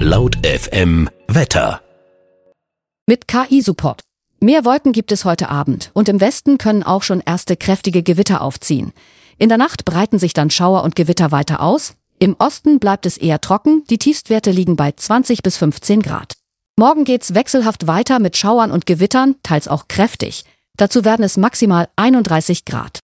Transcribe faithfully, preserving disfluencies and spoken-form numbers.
Laut F M Wetter. Mit K I-Support. Mehr Wolken gibt es heute Abend und im Westen können auch schon erste kräftige Gewitter aufziehen. In der Nacht breiten sich dann Schauer und Gewitter weiter aus. Im Osten bleibt es eher trocken, die Tiefstwerte liegen bei zwanzig bis fünfzehn Grad. Morgen geht's wechselhaft weiter mit Schauern und Gewittern, teils auch kräftig. Dazu werden es maximal einunddreißig Grad.